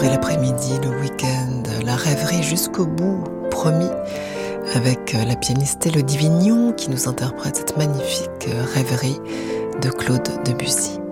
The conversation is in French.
retrouver l'après-midi, le week-end, la rêverie jusqu'au bout, promis, avec la pianiste Élodie Vignon qui nous interprète cette magnifique rêverie de Claude Debussy.